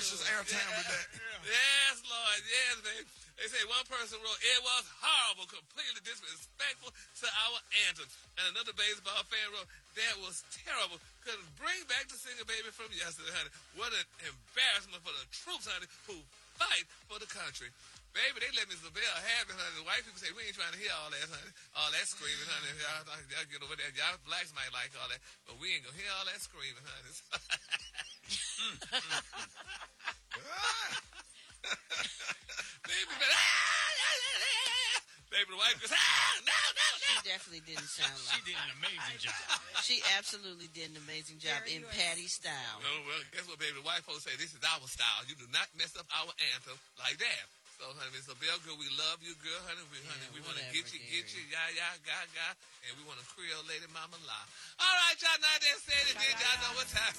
precious airtime with that. Yes, Lord. Yes, baby. They say one person wrote, it was horrible, completely disrespectful to our anthem. And another baseball fan wrote, that was terrible. Couldn't bring back the singer baby from yesterday, honey. What an embarrassment for the troops, honey, who fight for the country. Baby, they let Mr. Bell have it, honey. The white people say, we ain't trying to hear all that, honey. All that screaming, honey. Y'all get over there. Y'all blacks might like all that. But we ain't going to hear all that screaming, honey. Baby, baby, the wife goes, no. She definitely didn't sound like. She did an amazing job. She absolutely did an amazing job in Patty style. Oh, well, guess what, baby? The white folks say, this is our style. You do not mess up our anthem like that. So, honey, Mr. Bell, girl, we love you, girl, honey. We want to get you, yeah, ga, and we want to Creole Lady Mama La. All right, y'all, now that said it, did y'all know what time?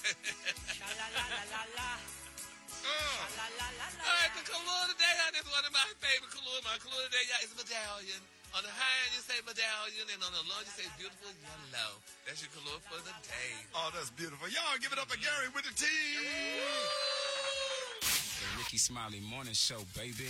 All right, the color today, honey, is one of my favorite colors. My color today, y'all, is medallion. On the high end, you say medallion, and on the low, you say beautiful yellow. That's your color for the day. Oh, that's beautiful. Y'all give it up for Gary with the team. The Ricky Smiley Morning Show, baby.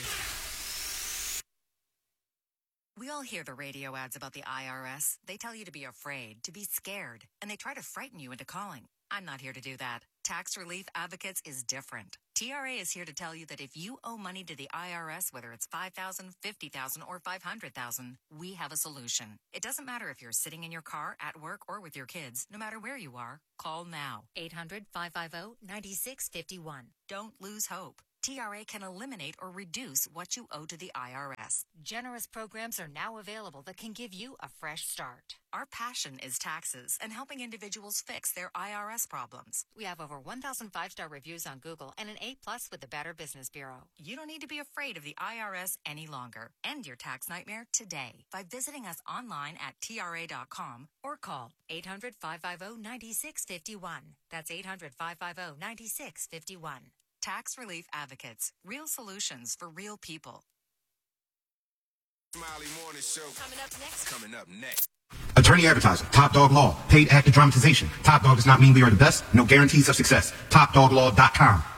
We all hear the radio ads about the IRS. They tell you to be afraid, to be scared, and they try to frighten you into calling. I'm not here to do that. Tax Relief Advocates is different. TRA is here to tell you that if you owe money to the IRS, whether it's $5,000, $50,000, or $500,000, we have a solution. It doesn't matter if you're sitting in your car, at work, or with your kids. No matter where you are, call now. 800-550-9651. Don't lose hope. TRA can eliminate or reduce what you owe to the IRS. Generous programs are now available that can give you a fresh start. Our passion is taxes and helping individuals fix their IRS problems. We have over 1,000 5-star reviews on Google and an A+ with the Better Business Bureau. You don't need to be afraid of the IRS any longer. End your tax nightmare today by visiting us online at TRA.com or call 800-550-9651. That's 800-550-9651. Tax Relief Advocates. Real solutions for real people. Smiley Morning Show. Coming up next. Attorney advertiser, Top Dog Law, paid actor dramatization. Top Dog does not mean we are the best. No guarantees of success. TopDogLaw.com.